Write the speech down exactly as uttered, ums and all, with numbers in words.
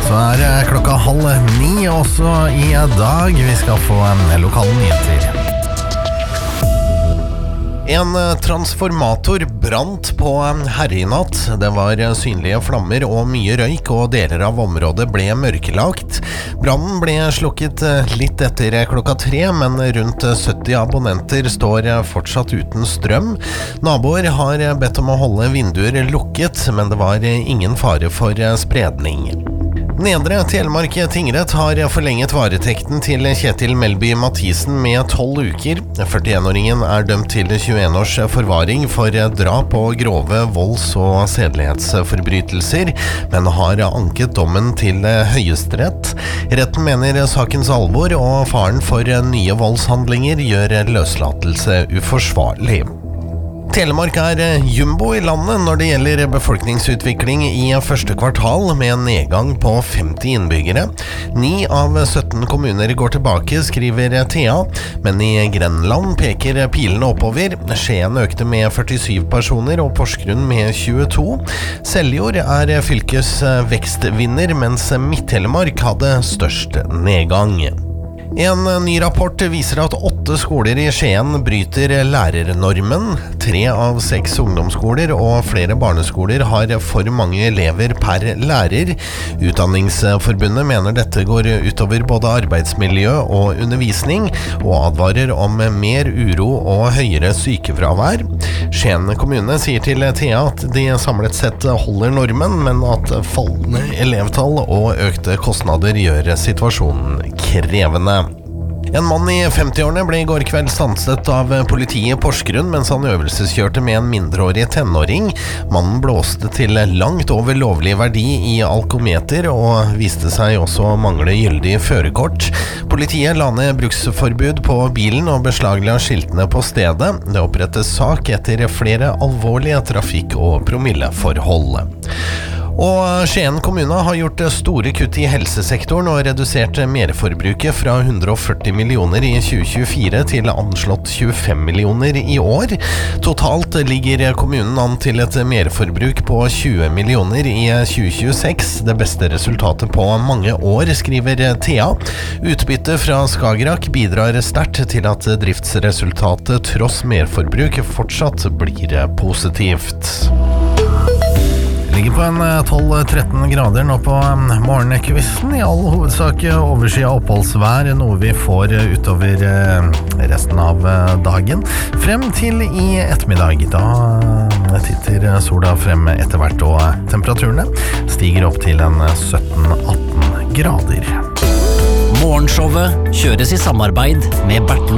Så er det klokka halv ni også i dag. Vi skal få en lokale nyheter. En transformator brant på Herrenatt. Det var synlige flammer og mye røyk, og deler av området ble mørkelagt. Brannen ble slukket litt etter klokka tre, men rundt sytti abonnenter står fortsatt uten strøm. Naboer har bedt om å holde vinduer lukket, men det var ingen fare for spredning. Nedre Telemark tingrett har forlenget varetekten til Kjetil Melby Mathisen med tolv uker. førtienåringen er dømt til tjueen års forvaring for drap og grove volds- og sedelighetsforbrytelser, men har anket dommen til Høyesterett. Retten mener sakens alvor og faren for nye voldshandlinger gjør løslatelse uforsvarlig. Telemark er jumbo i landet når det gjelder befolkningsutvikling i første kvartal, med en nedgang på femti innbyggere. Ni av sytten kommuner går tilbake, skriver Thea, men i Grenland peker pilene oppover. Skien økte med førtisyv personer og Porsgrunn med tjueto. Seljord er fylkes vekstvinner, mens Midt-Telemark hadde størst nedgang. En ny rapport viser at åtte skoler i Skien bryter lærernormen. Tre av seks ungdomsskoler og flere barneskoler har for mange elever per lærer. Utdanningsforbundet mener dette går utover både arbeidsmiljø og undervisning, og advarer om mer uro og høyere sykefravær. Skien kommune sier til Thea at de samlet sett holder normen, men at fallende elevtall og økte kostnader gjør situasjonen krevende. En mann i femti-årene ble i går kveld stanset av politiet i Porsgrunn mens han øvelseskjørte med en mindreårig tenåring. Mannen blåste til langt over lovlig verdi i alkometer og viste seg også å mangle gyldig førerkort. Politiet la ned bruksforbud på bilen og beslagla skiltene på stedet. Det opprettes sak etter flere alvorlige trafikk- og promilleforhold. Og Skien kommune har gjort store kutt i helsesektoren og redusert merforbruket fra hundre og førti millioner i tjue tjuefire til anslått tjuefem millioner i år. Totalt ligger kommunen an til et merforbruk på tjue millioner i tjue tjueseks, det beste resultatet på mange år, skriver Thea. Utbytte fra Skagerrak bidrar sterkt til at driftsresultatet tross merforbruk fortsatt blir positivt. Ligger på en tolv tretten grader nå på morgenkvisten. I all hovedsak overskyet oppholdsvær, noe vi får utover resten av dagen. Frem til i ettermiddag. Da titter sola frem etter hvert, og temperaturene stiger opp til en sytten atten grader. Morgenshowet kjøres i samarbeid med Bertel